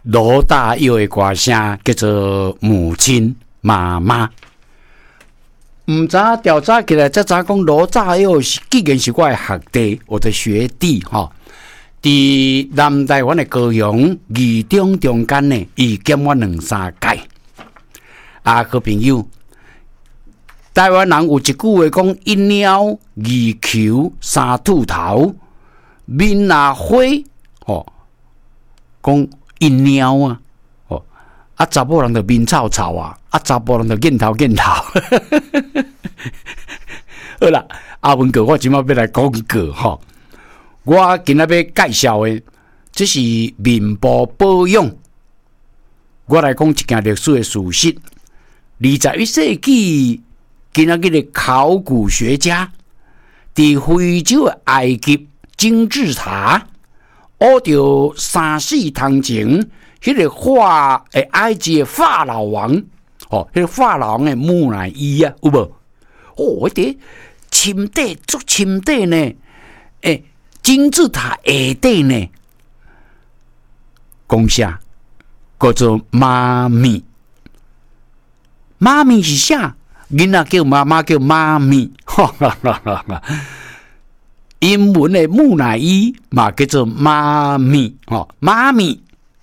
罗大佑的歌声叫做母亲妈妈。唔知调查起来，才知讲罗大佑竟然是我的学弟，我的学弟哈。伫南台湾的高雄二中中间呢，伊减我2-3届。好朋友，台湾人有一句话讲：一鸟二球三兔头，面若花哦，讲一鸟啊，哦，查某人就面臭臭啊，查甫人就瘾头瘾头。好啦，阿文哥，我今麦要来讲一个哈。我今仔要介绍的，这是面部保养。我来讲一件历史的事实。21世纪，今仔日的考古学家伫非洲的埃及金字塔，挖到3-4趟前，迄个埃及的法老王，迄个法老王的木乃伊啊，有无？迄个深底足深底呢，金字塔下底呢，讲啥？叫做妈咪。妈咪是啥？囡仔叫妈妈叫妈咪。英文的木乃伊嘛叫做妈咪。妈咪。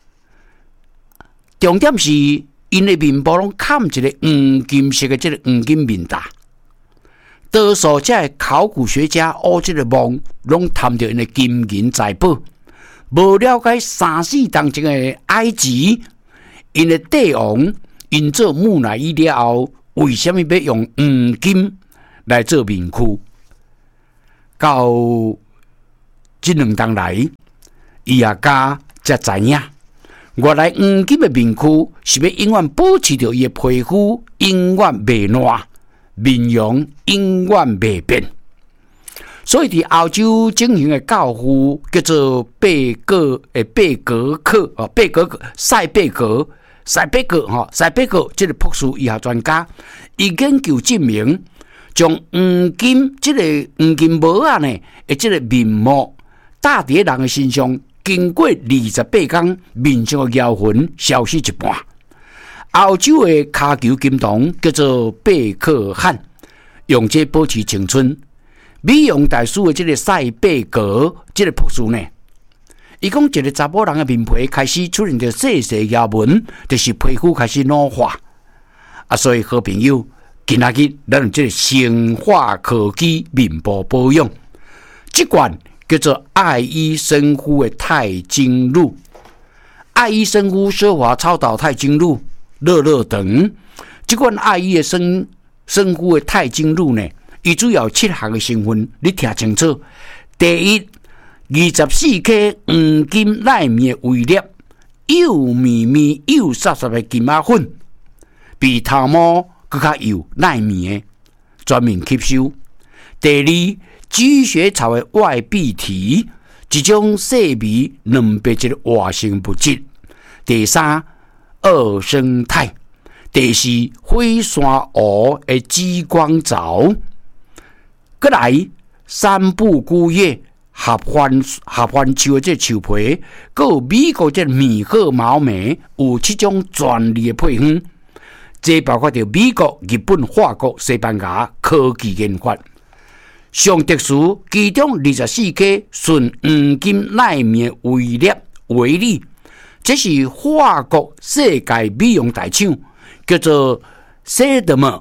重点是因的面部拢嵌一个黄金色的这个黄金面搭。多数这考古学家挖这个墓，拢探到因的金银财宝，无了解3-4当前的埃及，因的帝王因做木乃伊了后，为什么要用黄金来做面躯？到这2当来，医学家才知影，原来黄金的面躯是要永远保持着伊的皮肤永远袂烂。面容永远未变，所以伫欧洲进行的教父叫做贝格克塞贝格这个博士医学专家，伊研究证明，将黄金这个黄金帽啊呢，这个面膜搭伫人的身上，经过28天，面上的妖魂消失一半。欧洲的骹球金童叫做贝克汉，用这保持青春。美容大师的这个塞贝格这个博士呢，伊讲一个查某人的面皮开始出现着细细条纹，就是皮肤开始老化。所以好朋友，今仔日咱用这个生化科技面部保养，这款叫做爱伊生肤的钛金露，爱伊生肤奢华超导钛金露。热长，这款爱伊的生肤的钛金露呢，伊主要7项的成分，你听清楚。第一，24K 黄金纳米的微粒，幼绵绵、幼湿湿的金仔粉，比头毛更加幼纳米的，专门吸收。第二，积雪草的外壁体，一种细微软白质的活性物质。第三，二生态。第四，火山湖的激光藻。再来，三不古叶合欢树的这树皮，还有美国这米赫毛莓有7种专利的配方，这包括着美国、日本、法国、西班牙科技研发。上特殊其中24K 纯黄金纳米的微粒为例。这是法国世界美容大厂叫做塞德玛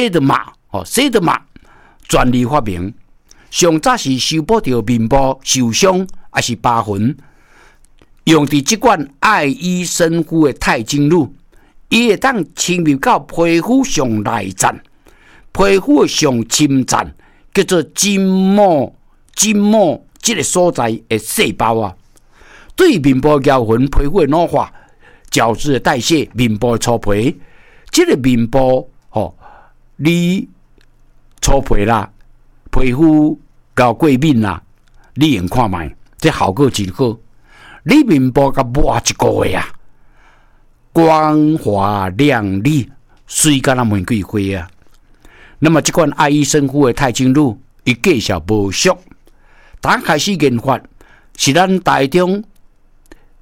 专利发明，上早是修补掉面部受伤还是疤痕，用伫这款爱伊生肤的钛金露，伊会当侵入到皮肤上内层，皮肤的上深层叫做筋膜这个所在的细胞啊。对面部妖魂、皮肤的老化、角质的代谢、面部的粗皮，这个面部你粗皮啦、皮肤到过敏啦，你用看卖，这效果真好。你面部甲抹1个月啊，光滑亮丽，水敢若玫瑰花啊。那么这款爱伊生肤的钛金露，伊介绍无俗，刚开始研发是咱台中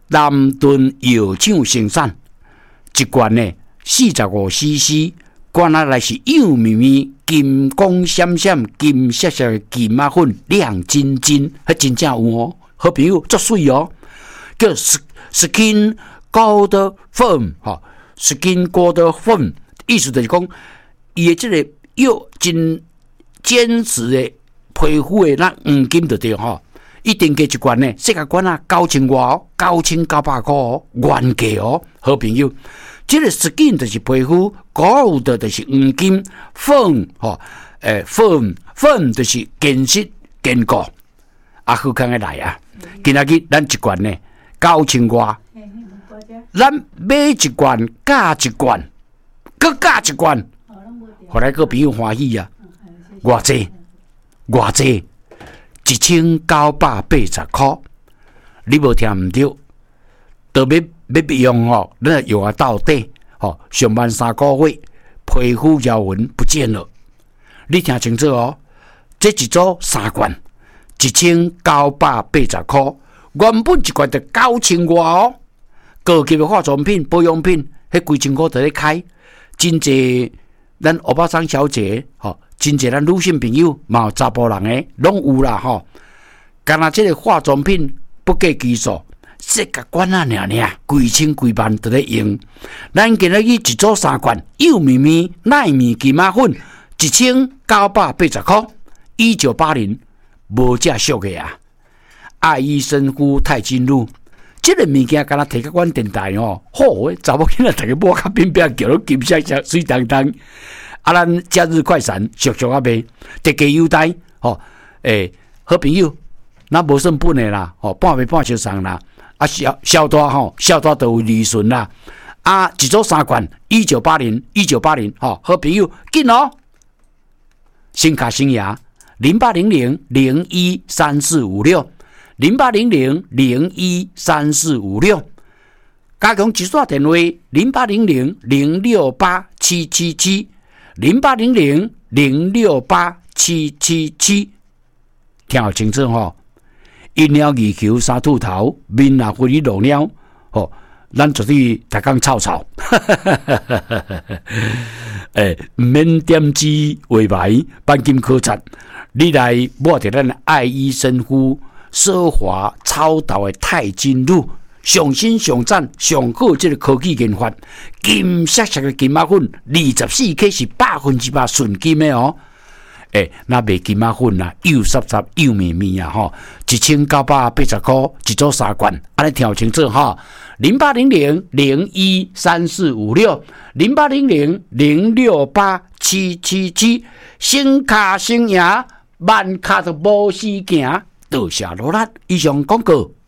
南屯药厂生产，一罐呢45cc， 罐仔内是幼绵绵、金光闪闪、金闪闪的荨麻粉，亮晶晶，还真正有哦。好朋友足水哦，叫 Skin Gold Firm 哈 ，Skin Gold Firm， 意思就是讲，伊的这个又真坚实的皮肤的那黄金就对哈。一定加一罐呢，这个罐啊9000外哦，9900块哦，原价哦，好朋友。这个 skin 就是皮肤 ，gold 就是黄金 ，firm 吼，firm 就是坚实坚固，啊，好康的来啊！今仔日咱一罐呢9000外，咱买一罐加一罐，搁加一罐，后来个朋友欢喜啊，偌济偌济。1980块，你无听唔对，都要用哦，那用啊到底哦，上班3个月，皮肤条纹不见了。你听清楚哦，这一组3罐，1980块，原本一罐就9000外哦。高级的化妆品、保养品，迄几千块在咧开，真济咱欧巴桑小姐吼。真侪咱女性朋友嘛有查甫人诶，拢有啦吼。干那这个化妆品不计基数，这个罐啊几千几万都在用。咱今日一组3罐，幼绵绵、奈米荨麻粉，1980块，1980无价俗个啊！爱医生肤钛金露，这个物件干那摕到阮电台哦，好诶，查某囡仔大家摸较边边叫金闪闪、水当当。啊，咱假日快闪俗俗啊卖，特价优待吼，好朋友，那无剩本的啦，吼，半卖半小送啦，啊小大吼，小大都有利润啦，啊一组3罐，1980，好朋友紧哦，新卡新牙0800-013456，0800-013456，加强一线电话0800-068-777，0800-068-777，听好清楚吼！一鸟二球三兔头，面若灰鸾鸟，吼，咱绝对逐工吵吵，唔免点子画牌，半金考察，你来摸着咱爱医生肤奢华超导的钛金露。上新上赞上好，这个科技研发，金闪闪的金麻粉，24K 是100%纯金的哦。那卖金麻粉啦，又湿湿又绵绵啊吼，1980块一组3罐，安尼听清楚哈。0800-013456，0800-068-777，新卡新牙，万卡都无时行，多谢罗拉。以上广告